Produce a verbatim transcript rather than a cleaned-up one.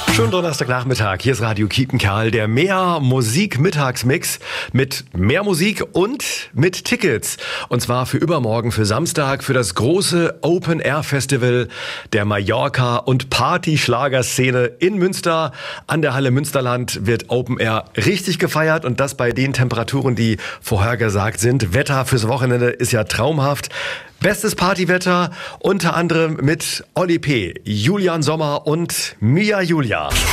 Schönen Donnerstagnachmittag. Hier ist Radio Kiepenkerl, der Mehr Musik Mittagsmix mit mehr Musik und mit Tickets. Und zwar für übermorgen, für Samstag, für das große Open Air Festival der Mallorca- und Party-Schlagerszene in Münster. An der Halle Münsterland wird Open Air richtig gefeiert und das bei den Temperaturen, die vorhergesagt sind. Wetter fürs Wochenende ist ja traumhaft. Bestes Partywetter, unter anderem mit Olli P., Julian Sommer und Mia Julia.